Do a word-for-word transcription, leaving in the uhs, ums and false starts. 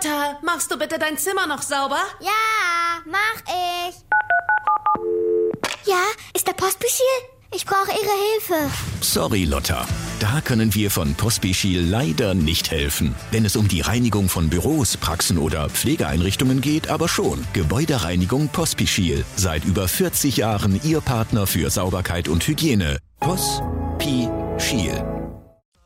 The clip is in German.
Lotta, machst du bitte dein Zimmer noch sauber? Ja, mach ich. Ja, ist der Pospischil? Ich brauche Ihre Hilfe. Sorry, Lotta. Da können wir von Pospischil leider nicht helfen. Wenn es um die Reinigung von Büros, Praxen oder Pflegeeinrichtungen geht, aber schon. Gebäudereinigung Pospischil. Seit über vierzig Jahren Ihr Partner für Sauberkeit und Hygiene. Pospischil.